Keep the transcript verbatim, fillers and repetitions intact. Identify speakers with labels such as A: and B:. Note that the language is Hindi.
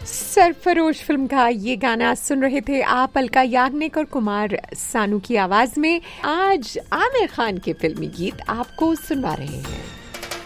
A: सरफरोश फिल्म का ये गाना सुन रहे थे आप अलका याग्निक और कुमार सानू की आवाज में। आज आमिर खान के फिल्मी गीत आपको सुनवा रहे हैं।